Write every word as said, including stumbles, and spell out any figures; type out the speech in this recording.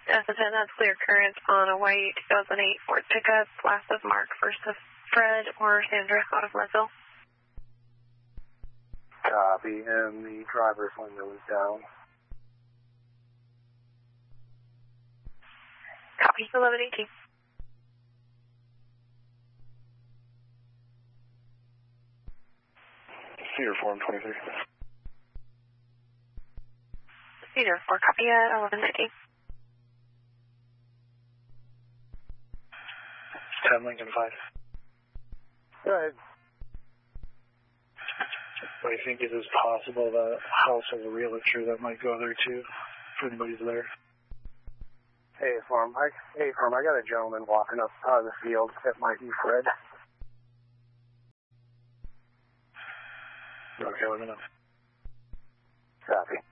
S ten, that's clear current on a white two thousand eight Ford pickup, last of Mark, first of Fred or Sandra out of Leadville. Copy, and the driver's window is down. Copy, eleven eighteen. Cedar Form twenty-three. Cedar four, copy at eleven nineteen. ten Lincoln five. Go ahead. I think it is possible that house has a realtor that might go there too, if anybody's there. Hey, Farm. I, hey, Farm, I got a gentleman walking up out of the field. That might be Fred. Okay, let me know. Copy.